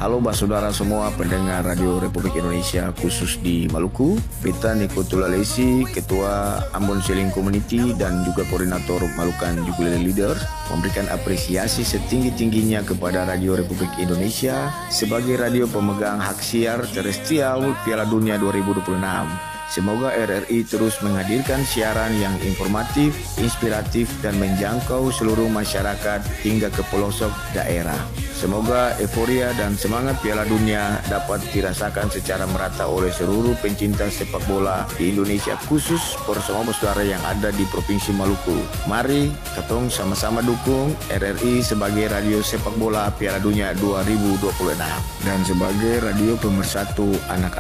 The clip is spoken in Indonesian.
Halo saudara semua pendengar Radio Republik Indonesia khusus di Maluku. Beta Niko Tulalesi, Ketua Ambon Seling Community dan juga Koordinator Malukan Ukulele Leaders memberikan apresiasi setinggi-tingginya kepada Radio Republik Indonesia sebagai radio pemegang hak siar terestrial Piala Dunia 2026. Semoga RRI terus menghadirkan siaran yang informatif, inspiratif, dan menjangkau seluruh masyarakat hingga ke pelosok daerah. Semoga euforia dan semangat Piala Dunia dapat dirasakan secara merata oleh seluruh pencinta sepak bola di Indonesia, khusus bersama saudara yang ada di Provinsi Maluku. Mari kita sama-sama dukung RRI sebagai radio sepak bola Piala Dunia 2026 dan sebagai radio pemersatu anak